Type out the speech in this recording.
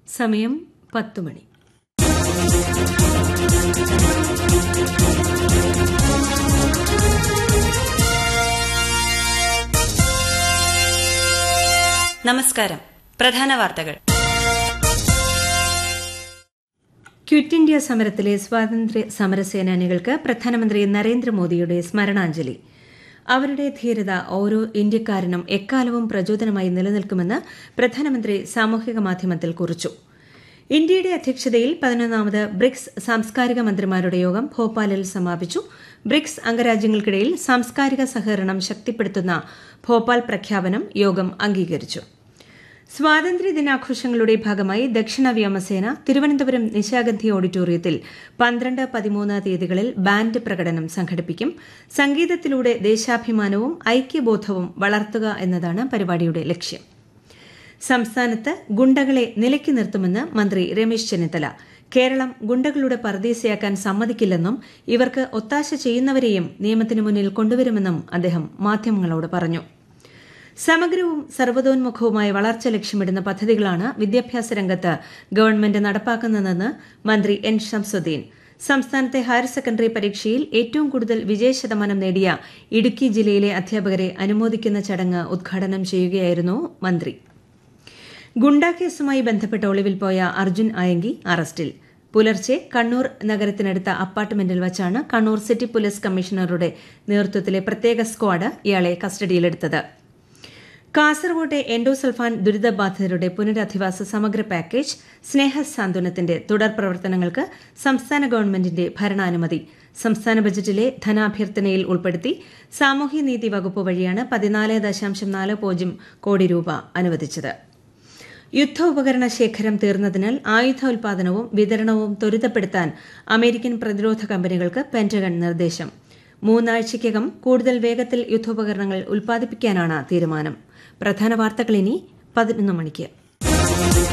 സമയം 10 മണി. നമസ്കാരം. പ്രധാന വാർത്തകൾ. ക്വിറ്റ് ഇന്ത്യ സമരത്തിലെ സ്വാതന്ത്ര്യ സമരസേനാനികൾക്ക് പ്രധാനമന്ത്രി നരേന്ദ്രമോദിയുടെ സ്മരണാഞ്ജലി. അവരുടെ ധീരത ഓരോ ഇന്ത്യക്കാരനും എക്കാലവും പ്രചോദനമായി നിലനിൽക്കുമെന്ന് പ്രധാനമന്ത്രി സാമൂഹിക മാധ്യമത്തിൽ കുറിച്ചു. ഇന്ത്യയുടെ അധ്യക്ഷതയിൽ 11ാമത് ബ്രിക്സ് സാംസ്കാരിക മന്ത്രിമാരുടെ യോഗം ഭോപ്പാലിൽ സമാപിച്ചു. ബ്രിക്സ് അംഗരാജ്യങ്ങൾക്കിടയിൽ സാംസ്കാരിക സഹകരണം ശക്തിപ്പെടുത്തുന്ന ഭോപ്പാൽ പ്രഖ്യാപനം യോഗം അംഗീകരിച്ചു. സ്വാതന്ത്ര്യദിനാഘോഷങ്ങളുടെ ഭാഗമായി ദക്ഷിണ വ്യോമസേന തിരുവനന്തപുരം നിശാഗന്ധി ഓഡിറ്റോറിയത്തിൽ 12-13 തീയതികളിൽ ബാൻഡ് പ്രകടനം സംഘടിപ്പിക്കും. സംഗീതത്തിലൂടെ ദേശാഭിമാനവും ഐക്യബോധവും വളർത്തുക എന്നതാണ് പരിപാടിയുടെ ലക്ഷ്യം. സംസ്ഥാനത്ത് ഗുണ്ടകളെ നിലയ്ക്ക് നിർത്തുമെന്ന് മന്ത്രി രമേശ് ചെന്നിത്തല. കേരളം ഗുണ്ടകളുടെ പർദീസയാക്കാൻ സമ്മതിക്കില്ലെന്നും ഇവർക്ക് ഒത്താശ ചെയ്യുന്നവരെയും നിയമത്തിനു മുന്നിൽ കൊണ്ടുവരുമെന്നും അദ്ദേഹം മാധ്യമങ്ങളോട് പറഞ്ഞു. സമഗ്രവും സർവ്വതോന്മുഖവുമായ വളർച്ച ലക്ഷ്യമിടുന്ന പദ്ധതികളാണ് വിദ്യാഭ്യാസ രംഗത്ത് ഗവൺമെന്റ് നടപ്പാക്കുന്നതെന്ന് മന്ത്രി എൻ ശംസുദ്ദീൻ. സംസ്ഥാനത്തെ ഹയർ സെക്കൻഡറി പരീക്ഷയിൽ ഏറ്റവും കൂടുതൽ വിജയശതമാനം നേടിയ ഇടുക്കി ജില്ലയിലെ അധ്യാപകരെ അനുമോദിക്കുന്ന ചടങ്ങ് ഉദ്ഘാടനം ചെയ്യുകയായിരുന്നു മന്ത്രി. ഗുണ്ടാക്കേസുമായി ബന്ധപ്പെട്ട് ഒളിവിൽ പോയ അർജുൻ അയങ്കി അറസ്റ്റിൽ. പുലർച്ചെ കണ്ണൂർ നഗരത്തിനടുത്ത അപ്പാർട്ട്മെന്റിൽ വച്ചാണ് കണ്ണൂർ സിറ്റി പോലീസ് കമ്മീഷണറുടെ നേതൃത്വത്തിലെ പ്രത്യേക സ്ക്വാഡ് ഇയാളെ കസ്റ്റഡിയിലെടുത്തത്. കാസർകോട്ടെ എൻഡോസൾഫാൻ ദുരിതബാധിതരുടെ പുനരധിവാസ സമഗ്ര പാക്കേജ് സ്നേഹസാന്ത്വനത്തിന്റെ തുടർ പ്രവർത്തനങ്ങൾക്ക് സംസ്ഥാന ഗവൺമെന്റിന്റെ ഭരണാനുമതി. സംസ്ഥാന ബജറ്റിലെ ധനാഭ്യർത്ഥനയിൽ ഉൾപ്പെടുത്തി സാമൂഹ്യനീതി വകുപ്പ് വഴിയാണ് 14.40 കോടി രൂപ അനുവദിച്ചത്. യുദ്ധ ഉപകരണ ശേഖരം തീർന്നതിനാൽ ആയുധ ഉൽപാദനവും വിതരണവും ത്വരിതപ്പെടുത്താൻ അമേരിക്കൻ പ്രതിരോധ കമ്പനികൾക്ക് പെന്റഗൺ നിർദ്ദേശം. 3 ആഴ്ചയ്ക്കകം കൂടുതൽ വേഗത്തിൽ യുദ്ധോപകരണങ്ങൾ ഉൽപ്പാദിപ്പിക്കാനാണ് തീരുമാനം. പ്രധാന വാർത്തകൾ ഇനി 11 മണിക്ക്.